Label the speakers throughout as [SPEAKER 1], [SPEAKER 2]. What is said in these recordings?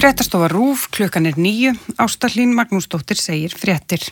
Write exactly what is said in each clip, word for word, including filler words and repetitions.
[SPEAKER 1] Fréttastofa RÚV, klukkan er níu, Ásta Hlín Magnúsdóttir segir fréttir.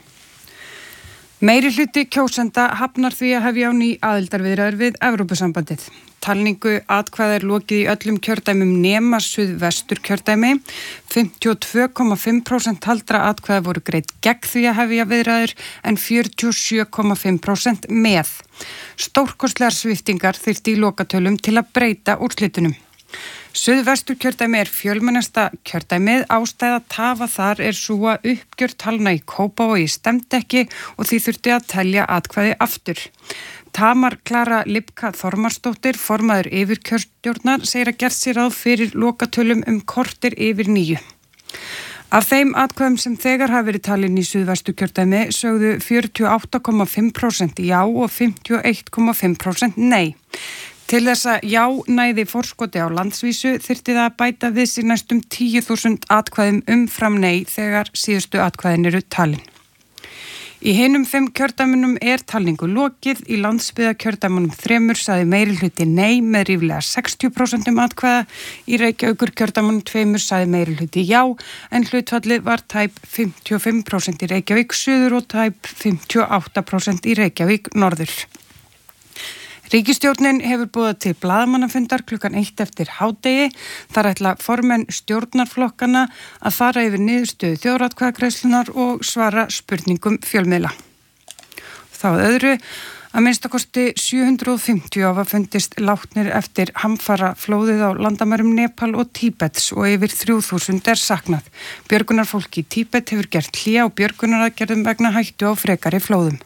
[SPEAKER 1] Meiri hluti kjósenda hafnar því að hefja á ný aðildarviðræður við Evrópusambandið. Talningu atkvæða er lokið í öllum kjördæmum nema suðvestur kjördæmi. fimmtíu og tvö komma fimm prósent taldra atkvæða voru greidd gegn því að hefja viðræður en fjörutíu og sjö komma fimm prósent með. Stórkostlegar sviptingar þyrfti í lokatölum til að breyta úrslitunum. Suðvestur kjördæmi er fjölmennasta kjördæmið, ástæða tafa þar er svo að uppgjör talna í Kópavogi stemdi ekki og því þurfti að telja atkvæði aftur. Tamar Klara Lipka Þormarsdóttir, formaður yfirkjörstjórnar, segir að gert sér ráð fyrir lokatölum um korter yfir níu. Af þeim atkvæðum sem þegar hafa verið talin í Suðvestur kjördæmi sögðu fjörutíu og átta komma fimm prósent já og fimmtíu og eitt komma fimm prósent nei. Til þess að já næði forskoti á landsvísu þyrfti það að bæta við sig næstum tíu þúsund atkvæðum umfram nei þegar síðustu atkvæðin eru talin. Í hinum fimm kjördæmunum er talningu lokið, í landsbyggðarkjördæmunum þremur sagði meiri hluti nei með ríflega sextíu prósent atkvæða, í Reykjavíkur kjördæmunum tveimur sagði meiri hluti já en hlutfallið var tæp fimmtíu og fimm prósent í Reykjavík suður og tæp fimmtíu og átta prósent í Reykjavík norður. Ríkisstjórnin hefur boðað til blaðamannafundar klukkan eitt eftir hádegi. Þar ætla formenn stjórnarflokkana að fara yfir niðurstöðu þjóðaratkvæðagreiðslunnar og svara spurningum fjölmiðla. Þá að öðru, að minnstakosti sjö hundruð og fimmtíu hafa fundist látnir eftir hamfara flóðið á landamærum Nepal og Tíbets og yfir þrjú þúsund er saknað. Björgunarfólk í Tíbet hefur gert hlé á björgunaraðgerðum vegna hættu á frekari flóðum.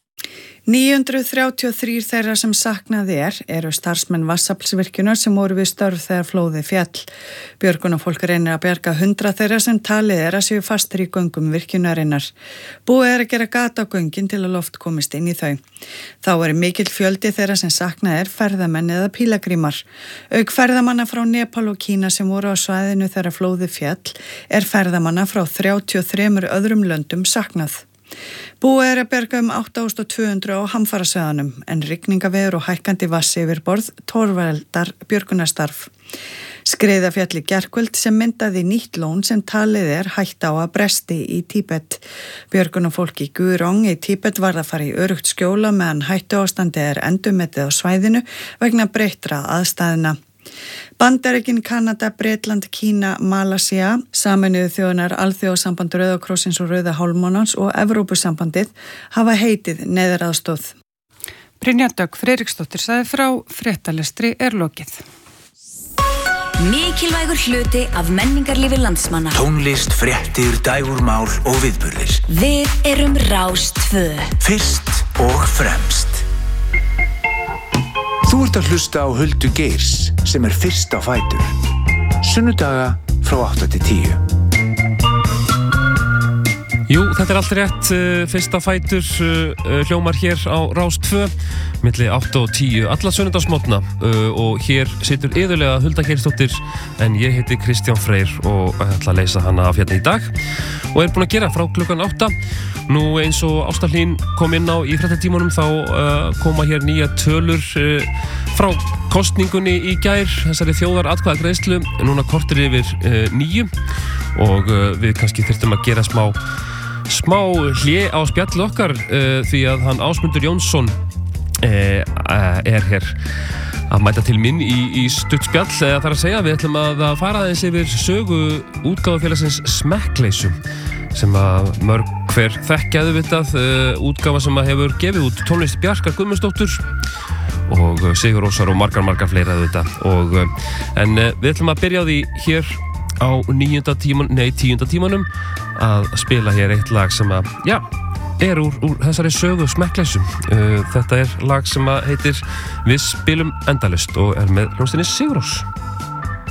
[SPEAKER 2] níu hundruð þrjátíu og þrír þeirra sem saknaði er, eru starfsmenn Vatnsaflsvirkjunar sem voru við störf þegar flóðið fjall. Björgunarfólk reynir að bjarga hundrað þeirra sem talið er að séu fastir í göngum virkjunarinnar. Búið er að gera gat á göngin til að loft komist inn í þau. Þá er mikill fjöldi þeirra sem saknaði er ferðamenn eða pílagrímar. Auk ferðamanna frá Nepal og Kína sem voru á svæðinu þegar flóðið fjall er ferðamanna frá þrjátíu og þremur öðrum löndum saknað. Búið er að berga um átta þúsund tvö hundruð á hamfarasvæðunum en rigningaveður og hækkandi vatns yfirborð torveldar björgunarstarf. Skriða fjall í gærkvöld sem myndaði nýtt lón sem talið er hætta á að bresti í Tíbet. Björgunarfólk í Gurong í Tíbet varð að fara í öruggt skjóla meðan hættuástandi er endurmetið á svæðinu vegna breyttra aðstæðna. Bandaríkin, Kanada, Bretland, Kína, Malasía, Sameinuðu þjóðirnar, Alþjóðasamband Rauða krossins og Rauða hálfmánans og Evrópusambandið hafa heitið neyðaraðstoð.
[SPEAKER 1] Brynja Dögg Friðriksdóttir sagði frá, fréttalestri er lokið.
[SPEAKER 3] Mikilvægur hluti af menningarlífi landsmanna.
[SPEAKER 4] Tónlist, fréttir, dægurmál og viðburðir.
[SPEAKER 3] Við erum Rás tvö.
[SPEAKER 4] Fyrst og fremst. Þú ert að hlusta á Huldu Geirs sem er fyrst á fætur. Sunnudaga frá átta til tíu.
[SPEAKER 5] Jú, þetta er allt rétt, fyrst á fætur, hljómar hér á Rás tvö, milli átta og tíu, alla sunnudagsmorgna og hér situr iðulega Hulda Geirsdóttir en ég heiti Kristján Freyr og ætla að leysa hana af hérna í dag og er búin að gera frá klukkan átta. Nú eins og Ásta Hlín kom inn á í fréttatímanum þá uh, koma hér nýja tölur uh, frá kosningunni í gær, þessari þjóðaratkvæðagreiðslu, núna kortir yfir uh, níu og uh, við kannski þyrftum að gera smá, smá hlé á spjallið okkar uh, því að hann Ásmundur Jónsson uh, uh, er hér að mæta til minn í, í stutt spjall, eða þar að segja við ætlum að fara aðeins yfir sögu útgáfufélagsins Smekkleysu sem að mörg hver þekkja auðvitað, uh, útgáfa sem að hefur gefið út tónlist Bjarkar Guðmundsdóttur og uh, Sigur Rósar og margar, margar fleira auðvitað. Og, uh, en uh, við ætlum að byrja á því hér á níunda tíman, nei, tíunda tímanum að spila hér eitt lag sem að, já, er úr, úr þessari sögu Smekkleysu. Uh, þetta er lag sem að heitir Við spilum endalaust og er með hljómsveitinni Sigur Rós.